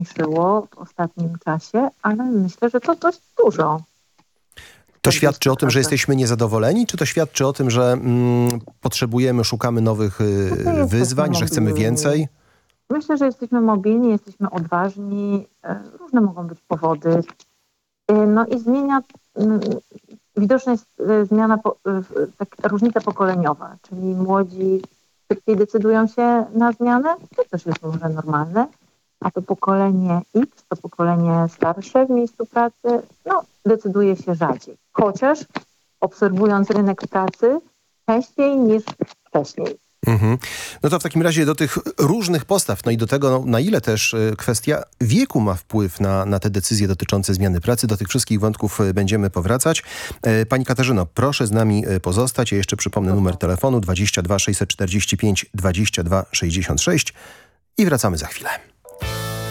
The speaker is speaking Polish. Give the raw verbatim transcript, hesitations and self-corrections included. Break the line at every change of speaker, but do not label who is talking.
zmniejszyło w ostatnim czasie, ale myślę, że to dość dużo.
To świadczy o tym, że jesteśmy niezadowoleni, czy to świadczy o tym, że mm, potrzebujemy, szukamy nowych y, wyzwań, że chcemy więcej?
Myślę, że jesteśmy mobilni, jesteśmy odważni. Różne mogą być powody. No i zmienia, widoczna jest zmiana, tak, różnica pokoleniowa, czyli młodzi szybciej decydują się na zmianę, to też jest może normalne, a to pokolenie X, to pokolenie starsze w miejscu pracy, no decyduje się rzadziej. Chociaż obserwując rynek pracy częściej niż wcześniej.
Mhm. No to w takim razie do tych różnych postaw, no i do tego, no, na ile też kwestia wieku ma wpływ na, na te decyzje dotyczące zmiany pracy. Do tych wszystkich wątków będziemy powracać. Pani Katarzyno, proszę z nami pozostać. Ja jeszcze przypomnę numer telefonu dwadzieścia dwa sześćset czterdzieści pięć dwadzieścia dwa sześćdziesiąt sześć i wracamy za chwilę.